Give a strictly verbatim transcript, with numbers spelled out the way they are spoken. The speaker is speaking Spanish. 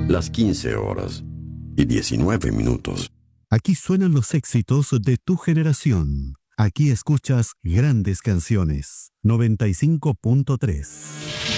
las quince horas y diecinueve minutos. Aquí suenan los éxitos de tu generación. Aquí escuchas grandes canciones. noventa y cinco punto tres.